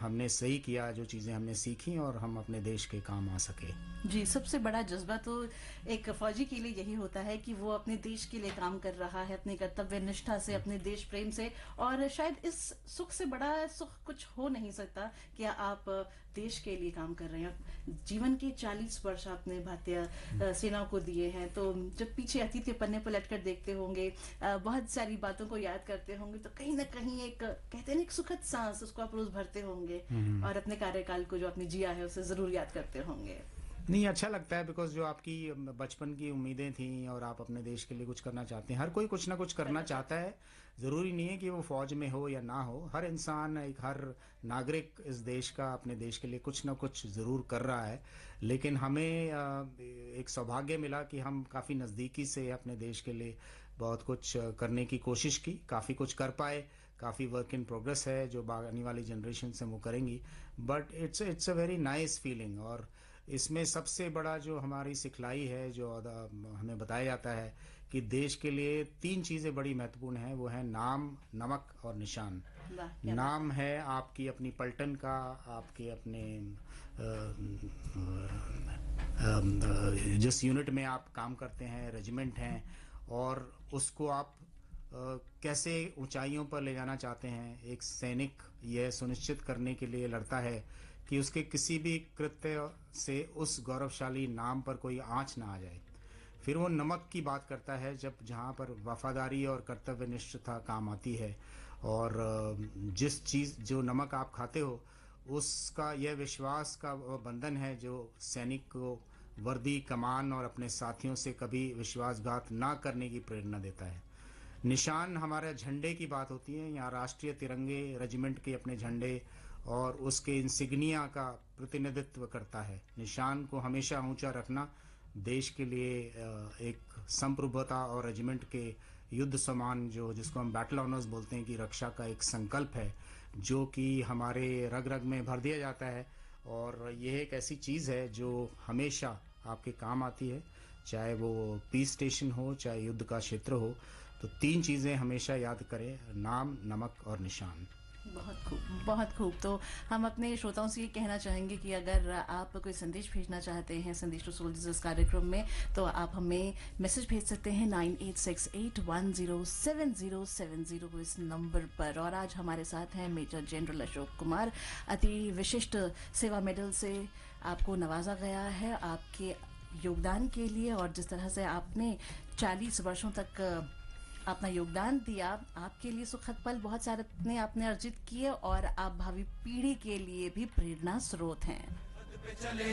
हमने सही किया, जो चीज़ें हमने सीखी और हम अपने देश के काम आ सके। जी, सबसे बड़ा जज़्बा तो एक फ़ौजी के लिए यही होता है कि वो अपने देश के लिए काम कर रहा है, अपनी कर्तव्य निष्ठा से, अपने देश प्रेम से, और शायद इस सुख से बड़ा सुख कुछ हो नहीं सकता कि आप देश के लिए काम कर रहे हैं। जीवन के 40 वर्ष आपने भारतीय सेना को दिए हैं, तो जब पीछे अतीत के पन्ने पलट कर देखते होंगे, बहुत सारी बातों को याद करते होंगे, तो कहीं न कहीं एक कहते हैं ना, एक सुखद साँस उसको आप रोज़ भरते होंगे और अपने कार्यकाल को जो आपने जिया है, उसे ज़रूर याद करते होंगे। नहीं, अच्छा लगता है बिकॉज़ जो आपकी बचपन की उम्मीदें थीं और आप अपने देश के लिए कुछ करना चाहते हैं। हर कोई कुछ ना कुछ करना चाहता है। ज़रूरी नहीं है कि वो फ़ौज में हो या ना हो। हर इंसान, हर नागरिक इस देश का, अपने देश के लिए कुछ ना कुछ ज़रूर कर रहा है। लेकिन हमें एक सौभाग्य मिला कि हम काफ़ी नज़दीकी से अपने देश के लिए बहुत कुछ करने की कोशिश की, काफ़ी कुछ कर पाए। काफ़ी वर्क इन प्रोग्रेस है जो आने वाली जनरेशन से वो करेंगी। But it's a very nice feeling. और इसमें सबसे बड़ा जो हमारी सिखलाई है, जो हमें बताया जाता है कि देश के लिए 3 चीज़ें बड़ी महत्वपूर्ण हैं, वो है नाम, नमक और निशान। वाह! क्या बात है। नाम है आपकी अपनी पलटन का, आपके अपने जिस यूनिट में आप काम करते हैं, रेजिमेंट हैं, और उसको आप कैसे ऊंचाइयों पर ले जाना चाहते हैं। एक सैनिक यह सुनिश्चित करने के लिए लड़ता है कि उसके किसी भी कृत्य से उस गौरवशाली नाम पर कोई आँच ना आ जाए। फिर वो नमक की बात करता है, जब जहाँ पर वफादारी और कर्तव्यनिष्ठता काम आती है। और जिस चीज़ जो नमक आप खाते हो, उसका यह विश्वास का वो बंधन है जो सैनिक को वर्दी, कमान और अपने साथियों से कभी विश्वासघात ना करने की प्रेरणा देता है। निशान हमारे झंडे की बात होती है। यहाँ राष्ट्रीय तिरंगे, रेजिमेंट के अपने झंडे और उसके इंसिग्निया का प्रतिनिधित्व करता है। निशान को हमेशा ऊंचा रखना देश के लिए एक संप्रभुता और रेजिमेंट के युद्ध सम्मान, जो जिसको हम बैटल ऑनर्स बोलते हैं, कि रक्षा का एक संकल्प है जो कि हमारे रग रग में भर दिया जाता है। और यह एक ऐसी चीज़ है जो हमेशा आपके काम आती है, चाहे वो पीस स्टेशन हो, चाहे युद्ध का क्षेत्र हो। तो 3 चीज़ें हमेशा याद करें, नाम, नमक और निशान। बहुत खूब, बहुत खूब। तो हम अपने श्रोताओं से ये कहना चाहेंगे कि अगर आप कोई संदेश भेजना चाहते हैं संदेश टू सोल्जर्स इस कार्यक्रम में, तो आप हमें मैसेज भेज सकते हैं 9868107070 इस नंबर पर। और आज हमारे साथ हैं मेजर जनरल अशोक कुमार। अति विशिष्ट सेवा मेडल से आपको नवाजा गया है आपके योगदान के लिए, और जिस तरह से आपने 40 वर्षों तक अपना योगदान दिया, आपके लिए सुखद पल बहुत सारे आपने अर्जित किए, और आप भावी पीढ़ी के लिए भी प्रेरणा स्रोत हैं।